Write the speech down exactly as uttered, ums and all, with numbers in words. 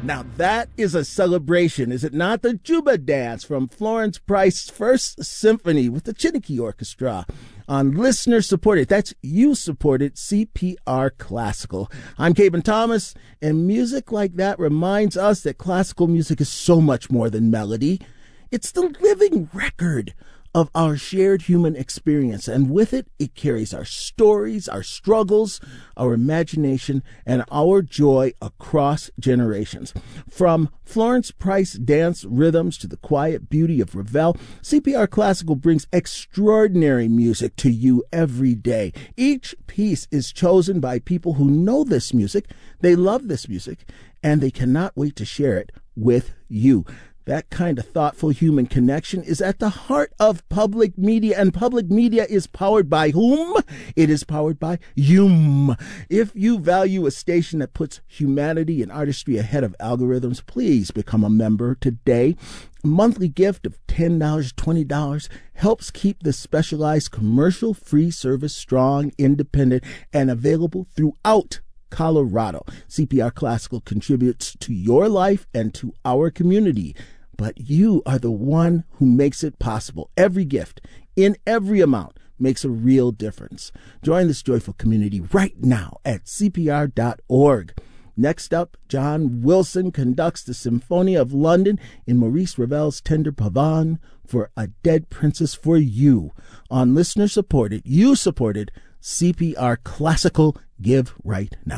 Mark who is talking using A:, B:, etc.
A: Now that is a celebration, is it not? The Juba Dance from Florence Price's First Symphony with the Chiniki Orchestra on listener-supported, that's you-supported C P R Classical. I'm Caben Thomas, and music like that reminds us that classical music is so much more than melody. It's the living record of our shared human experience, and with it, it carries our stories, our struggles, our imagination, and our joy across generations. From Florence Price dance rhythms to the quiet beauty of Ravel, C P R Classical brings extraordinary music to you every day. Each piece is chosen by people who know this music, they love this music, and they cannot wait to share it with you. That kind of thoughtful human connection is at the heart of public media, and public media is powered by whom? It is powered by you. If you value a station that puts humanity and artistry ahead of algorithms, please become a member today. A monthly gift of ten dollars, twenty dollars helps keep this specialized commercial-free service strong, independent, and available throughout Colorado. C P R Classical contributes to your life and to our community, but you are the one who makes it possible. Every gift, in every amount, makes a real difference. Join this joyful community right now at C P R dot org. Next up, John Wilson conducts the Symphonia of London in Maurice Ravel's Tender Pavane for A Dead Princess for You on listener-supported, you-supported C P R Classical. Give right now.